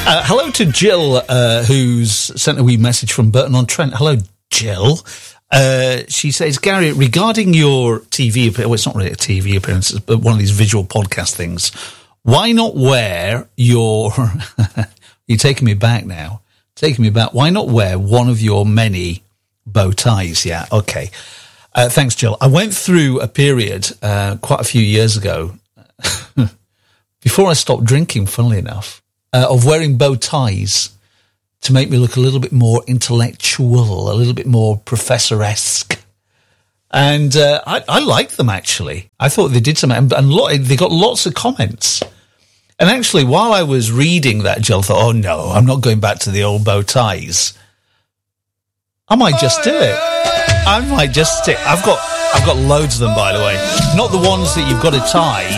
Hello to Jill, who's sent a wee message from Burton-on-Trent. Hello, Jill. She says, Gary, regarding your TV appearance, well, it's not really a TV appearance, but one of these visual podcast things, why not wear your... You're taking me back now. Taking me back. Why not wear one of your many bow ties? Yeah, okay. Thanks, Jill. I went through a period quite a few years ago, before I stopped drinking, funnily enough, of wearing bow ties to make me look a little bit more intellectual, a little bit more professor-esque. And I liked them, actually. I thought they did something, and they got lots of comments. And actually, while I was reading that, Jill thought, oh, no, I'm not going back to the old bow ties. I might just do it. I might just stick. I've got loads of them, by the way. Not the ones that you've got to tie,